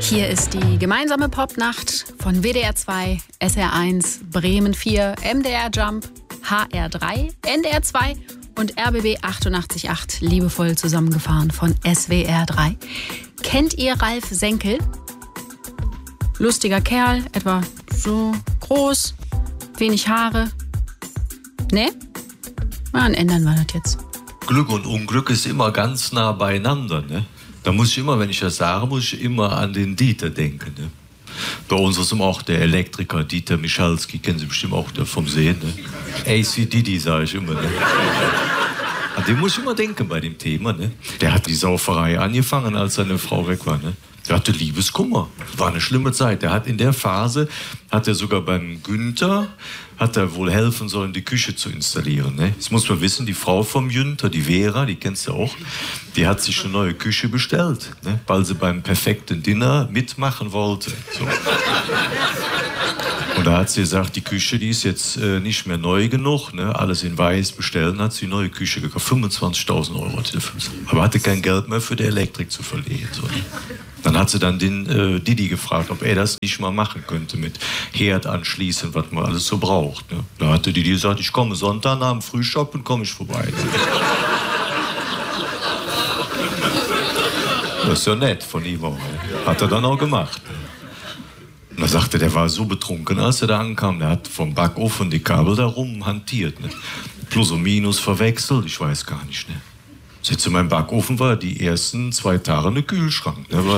Hier ist die gemeinsame Popnacht von WDR 2, SR1, Bremen 4, MDR Jump, HR 3, NDR 2 und RBB 88.8, liebevoll zusammengefahren von SWR 3. Kennt ihr Ralf Senkel? Lustiger Kerl, etwa so groß, wenig Haare. Ne? Dann ändern wir das jetzt. Glück und Unglück ist immer ganz nah beieinander, ne? Da muss ich immer, wenn ich das sage, muss ich immer an den Dieter denken, ne? Bei uns ist auch der Elektriker Dieter Michalski, kennen Sie bestimmt auch vom Sehen, ne? AC Didi, sage ich immer, ne? An den muss ich immer denken bei dem Thema, ne? Der hat die Sauferei angefangen, als seine Frau weg war, ne? Der hatte Liebeskummer. War eine schlimme Zeit. Der hat in der Phase, hat er sogar beim Günther, hat er wohl helfen sollen, die Küche zu installieren. Ne? Jetzt muss man wissen, die Frau vom Günther, die Vera, die kennst du auch, die hat sich eine neue Küche bestellt, ne? Weil sie beim perfekten Dinner mitmachen wollte. So. Und da hat sie gesagt, die Küche, die ist jetzt nicht mehr neu genug, ne? Alles in weiß bestellen, hat sie eine neue Küche gekauft. 25.000 €. Aber hatte kein Geld mehr für die Elektrik zu verlegen. So, ne? Dann hat sie dann den Didi gefragt, ob er das nicht mal machen könnte mit Herd anschließen, was man alles so braucht. Ne? Da hatte Didi gesagt, ich komme Sonntag nach dem Frühstück komme ich vorbei. Ne? Das ist ja nett von ihm auch. Ne? Hat er dann auch gemacht. Ne? Und er sagte, der war so betrunken, als er da ankam, der hat vom Backofen die Kabel da rum hantiert. Ne? Plus und Minus verwechselt, ich weiß gar nicht. Ne? Sitzt in meinem Backofen war die ersten 2 Tage eine Kühlschrank. Ne?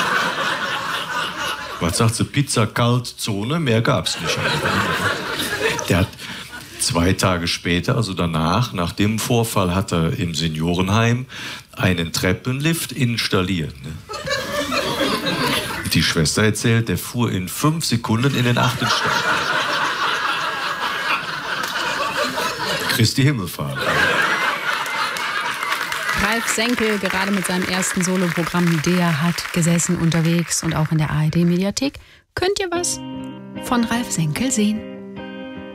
Was sagt sie? Pizza kalt, Zone, mehr gab's nicht. Der hat 2 Tage später, also danach, nach dem Vorfall, hat er im Seniorenheim einen Treppenlift installiert. Ne? Die Schwester erzählt, der fuhr in 5 Sekunden in den 8. Stock. Christi Himmelfahrt. Ralf Senkel, gerade mit seinem ersten Soloprogramm, der hat gesessen unterwegs und auch in der ARD-Mediathek. Könnt ihr was von Ralf Senkel sehen?